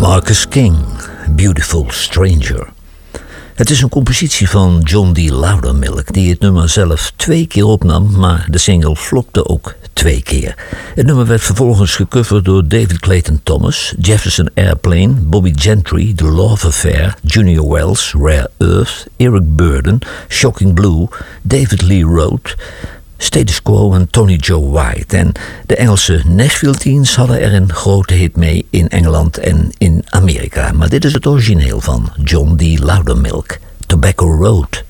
Marcus King, Beautiful Stranger. Het is een compositie van John D. Loudermilk, die het nummer zelf 2 keer opnam, maar de single flopte ook 2 keer. Het nummer werd vervolgens gecoverd door David Clayton Thomas, Jefferson Airplane, Bobby Gentry, The Love Affair, Junior Wells, Rare Earth, Eric Burdon, Shocking Blue, David Lee Roth, Status Quo en Tony Joe White. En de Engelse Nashville Teens hadden er een grote hit mee in Engeland en in Amerika. Maar dit is het origineel van John D. Loudermilk, Tobacco Road.